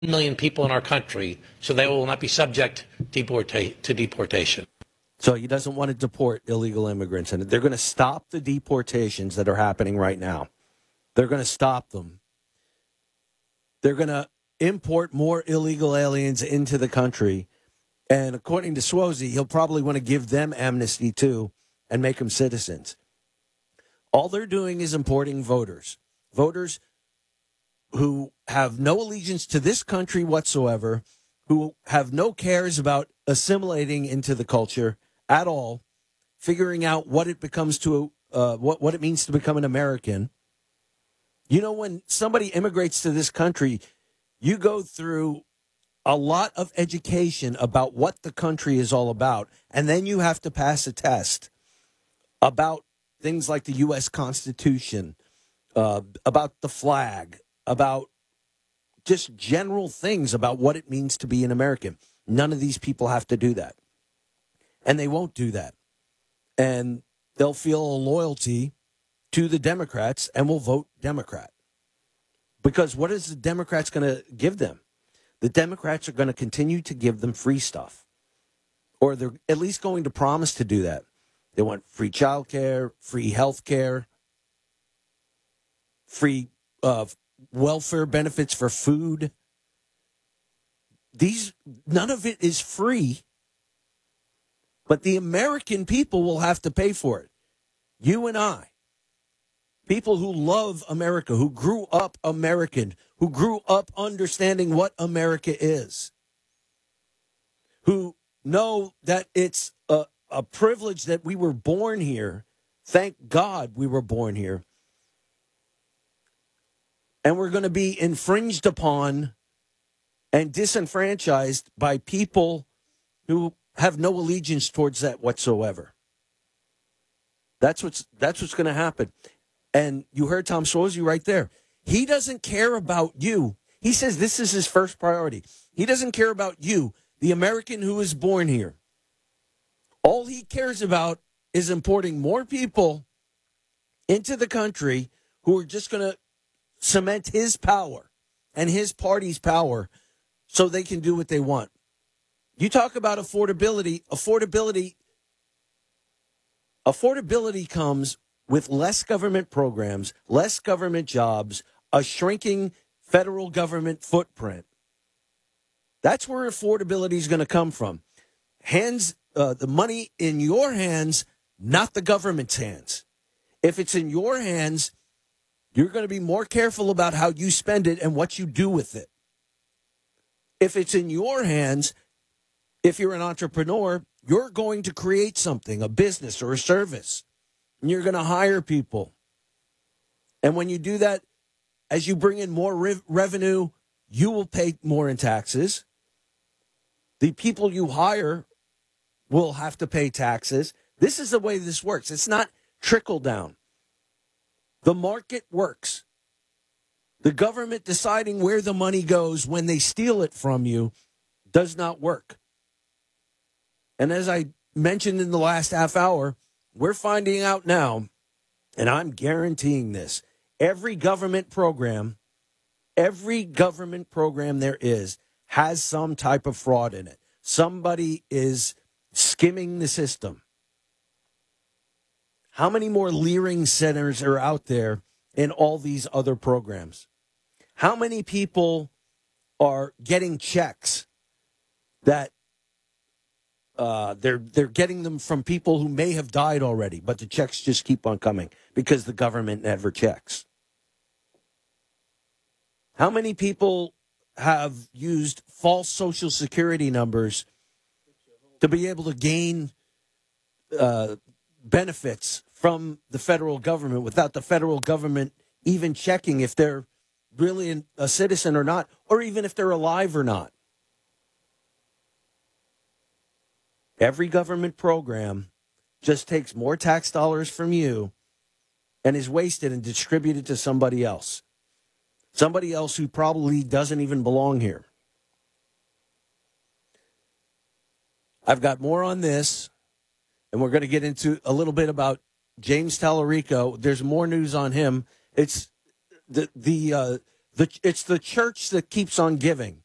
million people in our country, so they will not be subject to deportation. So he doesn't want to deport illegal immigrants, and they're going to stop the deportations that are happening right now. They're going to stop them. They're going to import more illegal aliens into the country. And according to Suozzi, he'll probably want to give them amnesty too and make them citizens. All they're doing is importing voters who have no allegiance to this country whatsoever, who have no cares about assimilating into the culture at all, figuring out what it becomes to what it means to become an American. You know, when somebody immigrates to this country, you go through a lot of education about what the country is all about, and then you have to pass a test about things like the U.S. Constitution, about the flag, about just general things about what it means to be an American. None of these people have to do that, and they won't do that. And they'll feel a loyalty to the Democrats and will vote Democrat. Because what is the Democrats going to give them? The Democrats are going to continue to give them free stuff. Or they're at least going to promise to do that. They want free child care, free health care, free welfare benefits for food. None of it is free, but the American people will have to pay for it. You and I. People who love America, who grew up American, who grew up understanding what America is, who know that it's a privilege that we were born here. Thank God we were born here. And we're going to be infringed upon and disenfranchised by people who have no allegiance towards that whatsoever. That's what's going to happen. And you heard Tom Suozzi right there. He doesn't care about you. He says this is his first priority. He doesn't care about you, the American who is born here. All he cares about is importing more people into the country who are just going to cement his power and his party's power so they can do what they want. You talk about affordability. Affordability comes with less government programs, less government jobs, a shrinking federal government footprint. That's where affordability is going to come from. The money in your hands, not the government's hands. If it's in your hands, you're going to be more careful about how you spend it and what you do with it. If it's in your hands, if you're an entrepreneur, you're going to create something, a business or a service. And you're going to hire people. And when you do that, as you bring in more revenue, you will pay more in taxes. The people you hire will have to pay taxes. This is the way this works. It's not trickle down. The market works. The government deciding where the money goes when they steal it from you does not work. And as I mentioned in the last half hour, we're finding out now, and I'm guaranteeing this, every government program there is has some type of fraud in it. Somebody is skimming the system. How many more Leering centers are out there in all these other programs? How many people are getting checks that they're getting them from people who may have died already, but the checks just keep on coming because the government never checks? How many people have used false Social Security numbers to be able to gain benefits from the federal government without the federal government even checking if they're really a citizen or not, or even if they're alive or not? Every government program just takes more tax dollars from you and is wasted and distributed to somebody else. Somebody else who probably doesn't even belong here. I've got more on this, and we're going to get into a little bit about James Tallarico. There's more news on him. It's it's the church that keeps on giving.